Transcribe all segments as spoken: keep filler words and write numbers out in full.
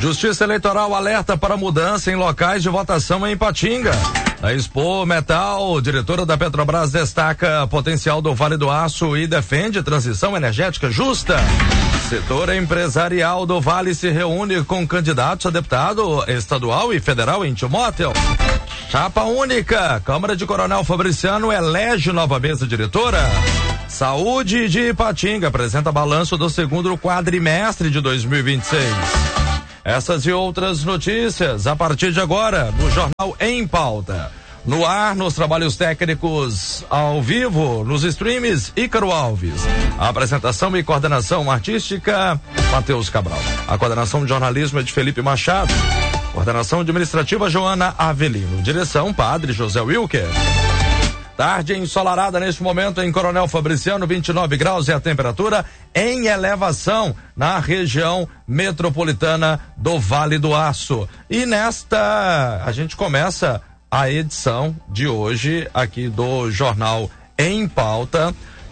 Justiça Eleitoral alerta para mudança em locais de votação em Ipatinga. A Expo Metal, diretora da Petrobras, destaca potencial do Vale do Aço e defende transição energética justa. Setor empresarial do Vale se reúne com candidatos a deputado estadual e federal em Timóteo. Chapa única, Câmara de Coronel Fabriciano elege nova mesa diretora. Saúde de Ipatinga apresenta balanço do segundo quadrimestre de dois mil e vinte e seis. Essas e outras notícias a partir de agora no Jornal Em Pauta. No ar, nos trabalhos técnicos ao vivo, nos streams, Ícaro Alves. A apresentação e coordenação artística, Matheus Cabral. A coordenação de jornalismo é de Felipe Machado. Coordenação administrativa, Joana Avelino. Direção, Padre José Wilker. Tarde ensolarada neste momento em Coronel Fabriciano, vinte e nove graus é a temperatura em elevação na região metropolitana do Vale do Aço. E nesta, a gente começa a edição de hoje aqui do Jornal Em Pauta,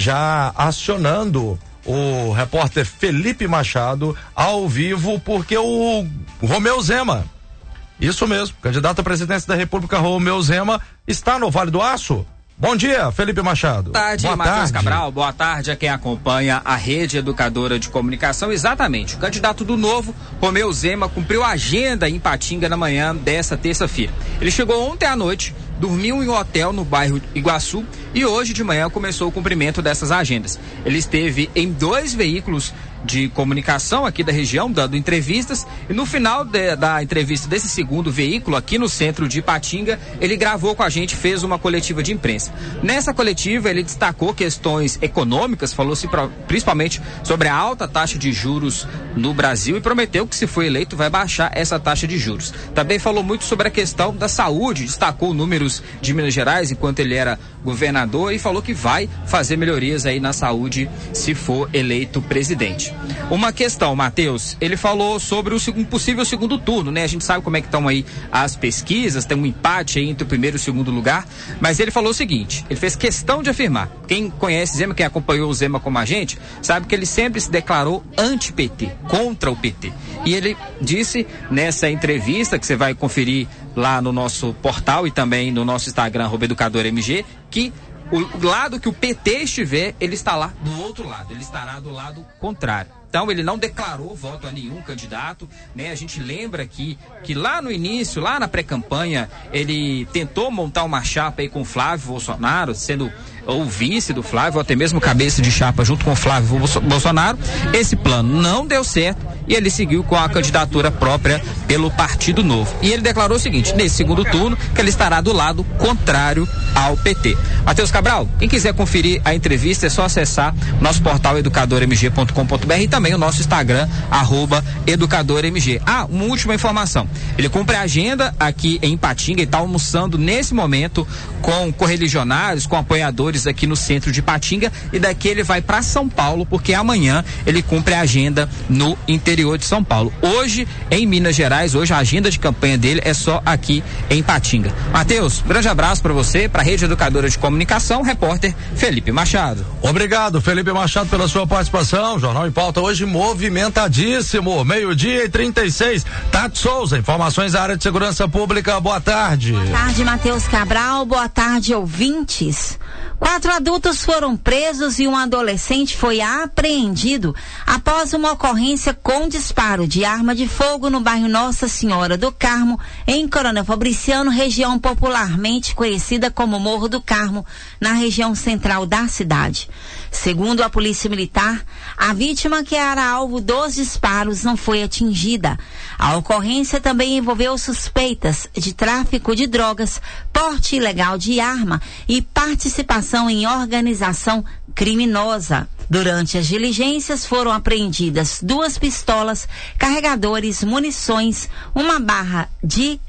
já acionando o repórter Felipe Machado ao vivo, porque o Romeu Zema, isso mesmo, candidato à presidência da República Romeu Zema, está no Vale do Aço. Bom dia, Felipe Machado. Boa tarde, Boa Matheus tarde. Cabral. Boa tarde a quem acompanha a Rede Educadora de Comunicação. Exatamente, o candidato do Novo, Romeu Zema, cumpriu a agenda em Ipatinga na manhã desta terça-feira. Ele chegou ontem à noite, dormiu em um hotel no bairro Iguaçu e hoje de manhã começou o cumprimento dessas agendas. Ele esteve em dois veículos de comunicação aqui da região, dando entrevistas, e no final de, da entrevista desse segundo veículo, aqui no centro de Ipatinga, ele gravou com a gente, fez uma coletiva de imprensa. Nessa coletiva, ele destacou questões econômicas, falou-se pra, principalmente sobre a alta taxa de juros no Brasil e prometeu que, se for eleito, vai baixar essa taxa de juros. Também falou muito sobre a questão da saúde, destacou números de Minas Gerais enquanto ele era governador e falou que vai fazer melhorias aí na saúde se for eleito presidente. Uma questão, Matheus, ele falou sobre o um possível segundo turno, né? A gente sabe como é que estão aí as pesquisas, tem um empate aí entre o primeiro e o segundo lugar, mas ele falou o seguinte, ele fez questão de afirmar, quem conhece Zema, quem acompanhou o Zema como a gente, sabe que ele sempre se declarou anti-P T, contra o P T. E ele disse nessa entrevista, que você vai conferir lá no nosso portal e também no nosso Instagram, arroba Educador M G, que o lado que o P T estiver, ele está lá do outro lado, ele estará do lado contrário. Então ele não declarou voto a nenhum candidato, né? A gente lembra aqui que lá no início, lá na pré-campanha, ele tentou montar uma chapa aí com Flávio Bolsonaro, sendo o vice do Flávio, ou até mesmo cabeça de chapa junto com o Flávio Bolsonaro. Esse plano não deu certo e ele seguiu com a candidatura própria pelo Partido Novo. E ele declarou o seguinte, nesse segundo turno, que ele estará do lado contrário ao P T. Matheus Cabral, quem quiser conferir a entrevista é só acessar o nosso portal educador m g ponto com ponto b r e também o nosso Instagram, arroba Educador M G. Ah, uma última informação. Ele cumpre a agenda aqui em Ipatinga e está almoçando nesse momento com correligionários, com apoiadores aqui no centro de Ipatinga, e daqui ele vai para São Paulo, porque amanhã ele cumpre a agenda no interior de São Paulo. Hoje, em Minas Gerais, hoje a agenda de campanha dele é só aqui em Ipatinga. Matheus, grande abraço para você, para a Rede Educadora de Comunicação, repórter Felipe Machado. Obrigado, Felipe Machado, pela sua participação. Jornal em Pauta hoje movimentadíssimo, meio-dia e trinta e seis. Tati Souza, informações da área de segurança pública, boa tarde. Boa tarde, Matheus Cabral, boa tarde, ouvintes. Quatro adultos foram presos e um adolescente foi apreendido após uma ocorrência com disparo de arma de fogo no bairro Nossa Senhora do Carmo, em Coronel Fabriciano, região popularmente conhecida como Morro do Carmo, na região central da cidade. Segundo a Polícia Militar, a vítima, que era alvo dos disparos, não foi atingida. A ocorrência também envolveu suspeitas de tráfico de drogas, porte ilegal de arma e participação em organização criminosa. Durante as diligências foram apreendidas duas pistolas, carregadores, munições, uma barra de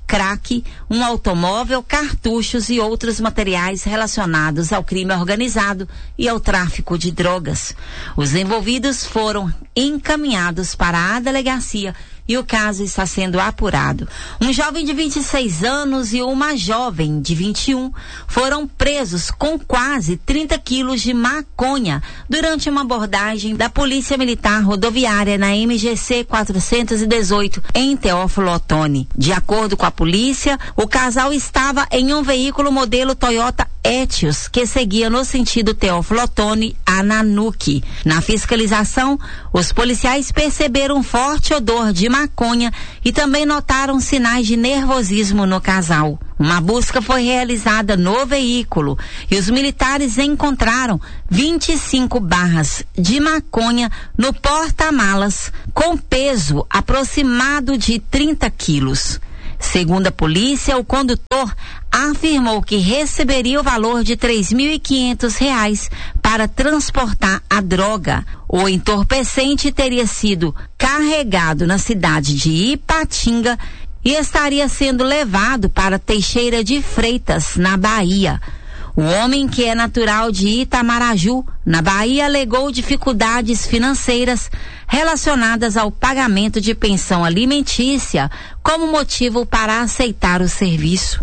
crack, um automóvel, cartuchos e outros materiais relacionados ao crime organizado e ao tráfico de drogas. Os envolvidos foram encaminhados para a delegacia e o caso está sendo apurado. Um jovem de vinte e seis anos e uma jovem de vinte e um foram presos com quase trinta quilos de maconha durante uma abordagem da Polícia Militar Rodoviária na M G C quatrocentos e dezoito em Teófilo Otoni. De acordo com a polícia, o casal estava em um veículo modelo Toyota Etios que seguia no sentido Teófilo Otoni a Nanuque. Na fiscalização, os policiais perceberam um forte odor de maconha e também notaram sinais de nervosismo no casal. Uma busca foi realizada no veículo e os militares encontraram vinte e cinco barras de maconha no porta-malas com peso aproximado de trinta quilos. Segundo a polícia, o condutor afirmou que receberia o valor de três mil e quinhentos reais para transportar a droga. O entorpecente teria sido carregado na cidade de Ipatinga e estaria sendo levado para Teixeira de Freitas, na Bahia. O homem, que é natural de Itamaraju, na Bahia, alegou dificuldades financeiras relacionadas ao pagamento de pensão alimentícia como motivo para aceitar o serviço.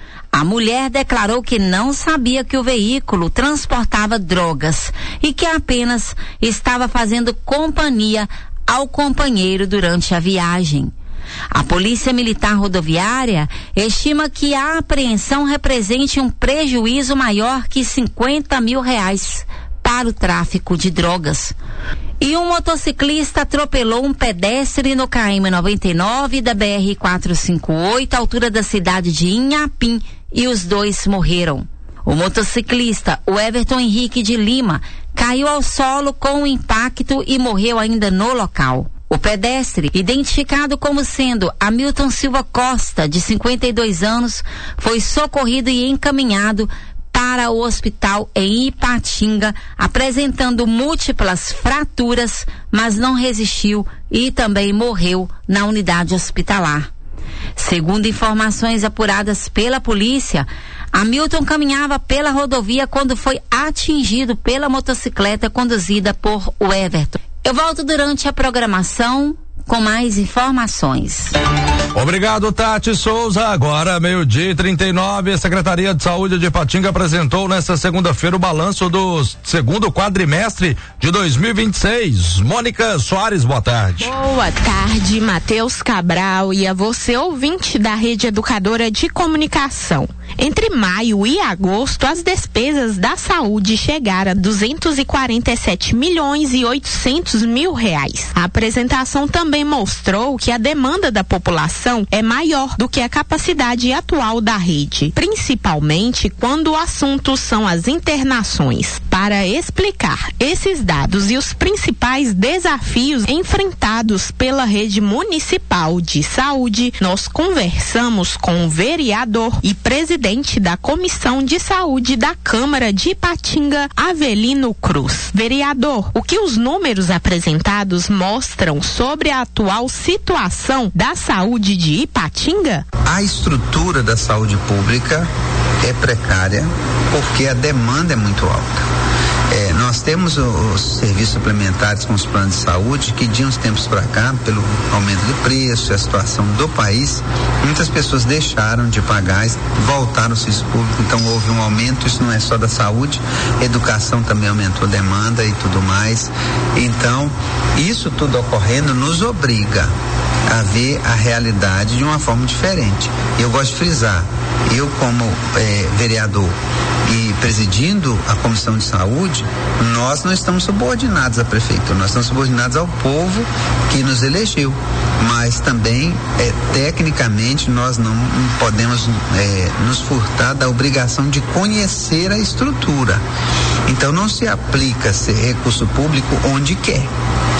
A mulher declarou que não sabia que o veículo transportava drogas e que apenas estava fazendo companhia ao companheiro durante a viagem. A Polícia Militar Rodoviária estima que a apreensão represente um prejuízo maior que cinquenta mil reais para o tráfico de drogas. E um motociclista atropelou um pedestre no K M noventa e nove da B R quatrocentos e cinquenta e oito, à altura da cidade de Inhapim, e os dois morreram. O motociclista, o Everton Henrique de Lima, caiu ao solo com o impacto e morreu ainda no local. O pedestre, identificado como sendo Hamilton Silva Costa, de cinquenta e dois anos, foi socorrido e encaminhado para o hospital em Ipatinga, apresentando múltiplas fraturas, mas não resistiu e também morreu na unidade hospitalar. Segundo informações apuradas pela polícia, Hamilton caminhava pela rodovia quando foi atingido pela motocicleta conduzida por o Everton. Eu volto durante a programação com mais informações. Obrigado, Tati Souza. Agora, meio-dia e trinta e nove, a Secretaria de Saúde de Ipatinga apresentou nesta segunda-feira o balanço do segundo quadrimestre de dois mil e vinte e seis. Mônica Soares, boa tarde. Boa tarde, Matheus Cabral e a você, ouvinte da Rede Educadora de Comunicação. Entre maio e agosto, as despesas da saúde chegaram a duzentos e quarenta e sete milhões e oitocentos mil reais. A apresentação também mostrou que a demanda da população é maior do que a capacidade atual da rede, principalmente quando o assunto são as internações. Para explicar esses dados e os principais desafios enfrentados pela rede municipal de saúde, nós conversamos com o vereador e presidente da Comissão de Saúde da Câmara de Ipatinga, Avelino Cruz. Vereador, o que os números apresentados mostram sobre a atual situação da saúde de Ipatinga? A estrutura da saúde pública é precária porque a demanda é muito alta. É, nós temos os serviços suplementares com os planos de saúde que de uns tempos para cá, pelo aumento de preço e a situação do país, muitas pessoas deixaram de pagar e voltaram ao serviço público, então houve um aumento. Isso não é só da saúde, educação também aumentou a demanda e tudo mais. Então, isso tudo ocorrendo nos obriga a ver a realidade de uma forma diferente. Eu gosto de frisar, eu como é, vereador e presidindo a Comissão de Saúde, nós não estamos subordinados à prefeitura, nós estamos subordinados ao povo que nos elegeu, mas também é, tecnicamente nós não, não podemos é, nos furtar da obrigação de conhecer a estrutura. Então não se aplica ser recurso público onde quer.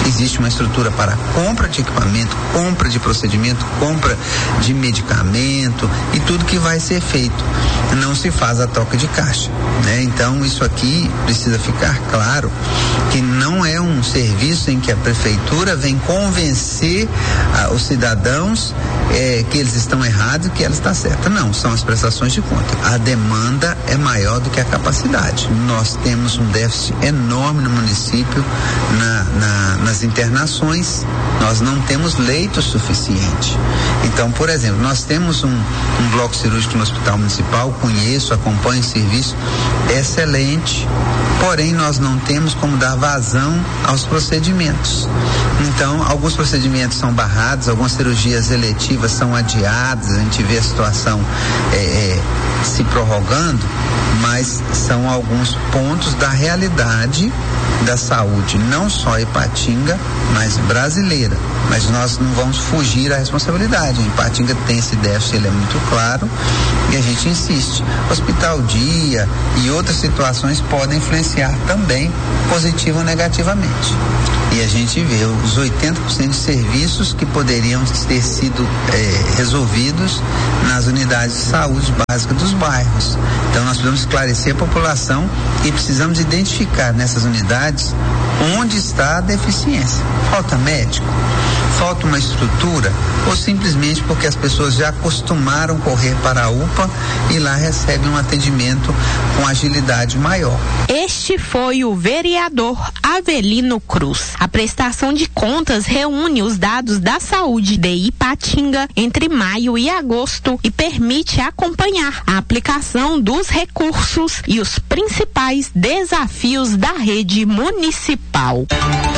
Existe uma estrutura para compra de equipamento, compra de procedimento, compra de medicamento e tudo que vai ser feito. Não se faz a troca de caixa, né? Então isso aqui precisa ficar claro que não é um serviço em que a prefeitura vem convencer ah, os cidadãos eh, que eles estão errados e que ela está certa. Não, são as prestações de conta. A demanda é maior do que a capacidade. Nós temos um déficit enorme no município na, na, nas internações. Nós não temos leitos suficiente. Então, por exemplo, nós temos um, um bloco cirúrgico no Hospital Municipal, conheço, acompanho o serviço, excelente. Porém, nós não temos como dar vazão aos procedimentos. Então, alguns procedimentos são barrados, algumas cirurgias eletivas são adiadas, a gente vê a situação é, é, se prorrogando, mas são alguns pontos da realidade da saúde, não só Ipatinga, mas brasileira. Mas nós não vamos fugir à responsabilidade. Em Ipatinga tem esse déficit, ele é muito claro, e a gente insiste. Hospital Dia e outras situações podem influenciar também, positivo ou negativamente. E a gente vê os oitenta por cento de serviços que poderiam ter sido eh, resolvidos nas unidades de saúde básica dos bairros. Então nós precisamos esclarecer a população e precisamos identificar nessas unidades onde está a deficiência. Falta médico? Falta uma estrutura? Ou simplesmente porque as pessoas já acostumaram correr para a U P A e lá recebem um atendimento com agilidade maior? Este foi o vereador Avelino Cruz. A prestação de contas reúne os dados da saúde de Ipatinga entre maio e agosto e permite acompanhar a aplicação dos recursos e os principais desafios da rede municipal.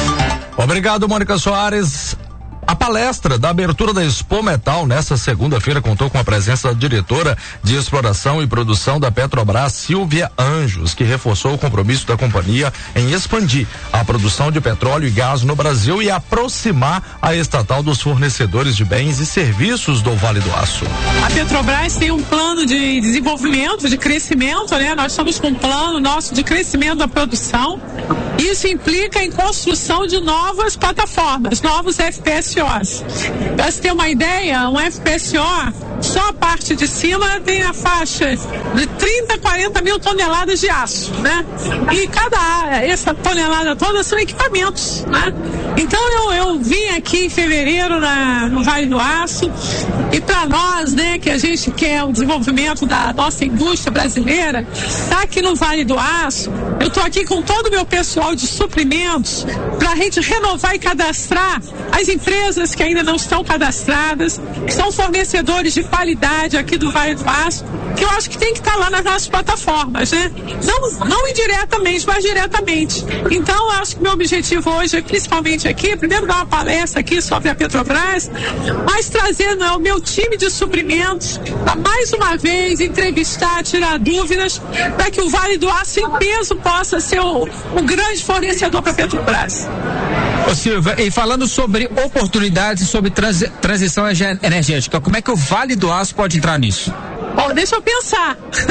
Obrigado, Mônica Soares. A palestra da abertura da Expo Metal nesta segunda-feira contou com a presença da diretora de exploração e produção da Petrobras, Silvia Anjos, que reforçou o compromisso da companhia em expandir a produção de petróleo e gás no Brasil e aproximar a estatal dos fornecedores de bens e serviços do Vale do Aço. A Petrobras tem um plano de desenvolvimento, de crescimento, né? Nós estamos com um plano nosso de crescimento da produção. Isso implica em construção de novas plataformas, novos F P S Os. Para você ter uma ideia, um F P S O, só a parte de cima tem a faixa de trinta, quarenta mil toneladas de aço, né? E cada essa tonelada toda são equipamentos, né? Então eu, eu vim aqui em fevereiro na, no Vale do Aço e para nós, né, que a gente quer o desenvolvimento da nossa indústria brasileira, tá aqui no Vale do Aço, eu tô aqui com todo o meu pessoal de suprimentos para a gente renovar e cadastrar as empresas que ainda não estão cadastradas, que são fornecedores de qualidade aqui do Vale do Aço, que eu acho que tem que estar lá nas nossas plataformas, né? Não, não indiretamente, mas diretamente. Então, eu acho que meu objetivo hoje é, principalmente aqui, primeiro dar uma palestra aqui sobre a Petrobras, mas trazer, né, o meu time de suprimentos para mais uma vez entrevistar, tirar dúvidas, para que o Vale do Aço em peso possa ser o, o grande fornecedor para a Petrobras. Ô Silvia, e falando sobre oportunidades, sobre transi- transição energética, como é que o Vale do Aço pode entrar nisso? Bom, deixa eu pensar.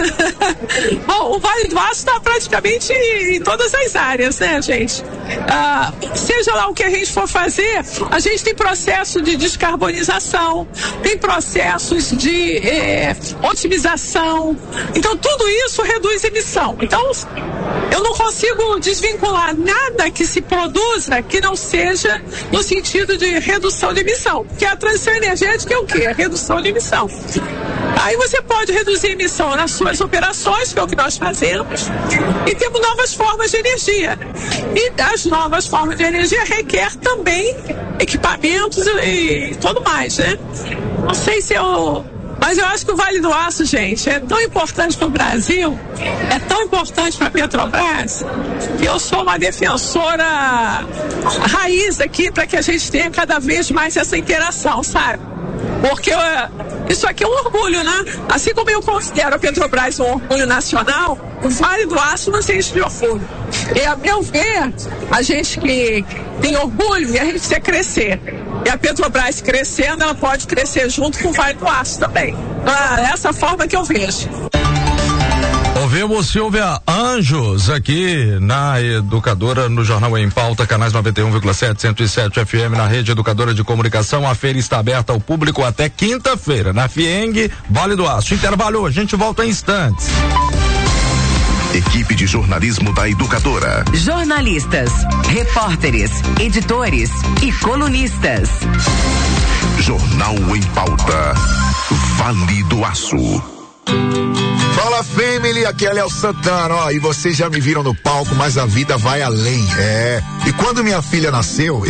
Bom, o Vale do Aço está praticamente em todas as áreas, né, gente? Ah, seja lá o que a gente for fazer, a gente tem processo de descarbonização, tem processos de eh, otimização. Então, tudo isso reduz emissão. Então, eu não consigo desvincular nada que se produza que não seja no sentido de redução de emissão. Porque a transição energética é o quê? A redução de emissão. Aí você pode reduzir a emissão nas suas operações, que é o que nós fazemos, e temos novas formas de energia. E as novas formas de energia requer também equipamentos e, e tudo mais, né? Não sei se eu... Mas eu acho que o Vale do Aço, gente, é tão importante para o Brasil, é tão importante para a Petrobras, que eu sou uma defensora raiz aqui para que a gente tenha cada vez mais essa interação, sabe? Porque uh, isso aqui é um orgulho, né? Assim como eu considero a Petrobras um orgulho nacional, o Vale do Aço não tem isso de orgulho. E, a meu ver, a gente que tem orgulho e a gente quer crescer. E a Petrobras crescendo, ela pode crescer junto com o Vale do Aço também. Ah, é essa forma que eu vejo. Ouvimos Silvia Anjos aqui na Educadora, no Jornal Em Pauta, canais noventa e um vírgula sete, cento e sete F M, na Rede Educadora de Comunicação. A feira está aberta ao público até quinta-feira, na FIENG, Vale do Aço. Intervalo, a gente volta em instantes. Equipe de jornalismo da Educadora. Jornalistas, repórteres, editores e colunistas. Jornal Em Pauta, Vale do Aço. Fala, family, aqui é Léo Santana, ó, e vocês já me viram no palco, mas a vida vai além, é. E quando minha filha nasceu,